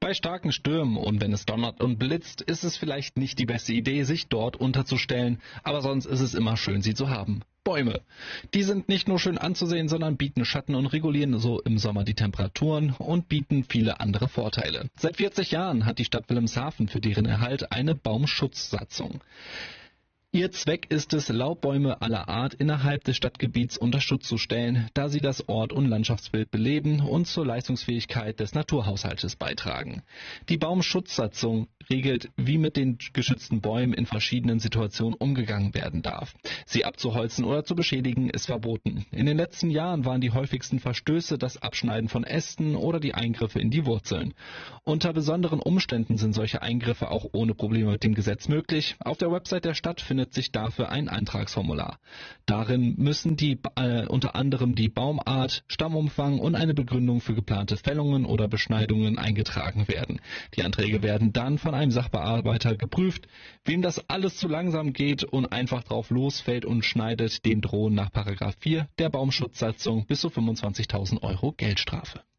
Bei starken Stürmen und wenn es donnert und blitzt, ist es vielleicht nicht die beste Idee, sich dort unterzustellen, aber sonst ist es immer schön, sie zu haben. Bäume. Die sind nicht nur schön anzusehen, sondern bieten Schatten und regulieren so im Sommer die Temperaturen und bieten viele andere Vorteile. Seit 40 Jahren hat die Stadt Wilhelmshaven für deren Erhalt eine Baumschutzsatzung. Ihr Zweck ist es, Laubbäume aller Art innerhalb des Stadtgebiets unter Schutz zu stellen, da sie das Ort- und Landschaftsbild beleben und zur Leistungsfähigkeit des Naturhaushaltes beitragen. Die Baumschutzsatzung regelt, wie mit den geschützten Bäumen in verschiedenen Situationen umgegangen werden darf. Sie abzuholzen oder zu beschädigen ist verboten. In den letzten Jahren waren die häufigsten Verstöße das Abschneiden von Ästen oder die Eingriffe in die Wurzeln. Unter besonderen Umständen sind solche Eingriffe auch ohne Probleme mit dem Gesetz möglich. Auf der Website der Stadt findet sich dafür ein Antragsformular. Darin müssen unter anderem die Baumart, Stammumfang und eine Begründung für geplante Fällungen oder Beschneidungen eingetragen werden. Die Anträge werden dann von einem Sachbearbeiter geprüft. Wem das alles zu langsam geht und einfach drauf losfällt und schneidet, dem drohen nach § 4 der Baumschutzsatzung bis zu 25.000 € Geldstrafe.